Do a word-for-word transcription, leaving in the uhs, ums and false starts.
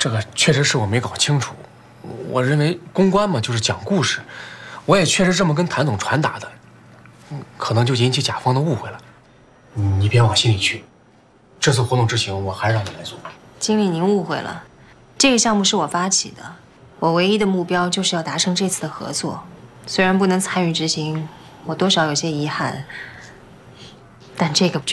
这个确实是我没搞清楚。我认为公关嘛就是讲故事，我也确实这么跟谭总传达的，可能就引起甲方的误会了。你别往心里去，这次活动执行我还是让你来做。 经理，您误会了，这个项目是我发起的，我唯一的目标就是要达成这次的合作。虽然不能参与执行，我多少有些遗憾，但这个。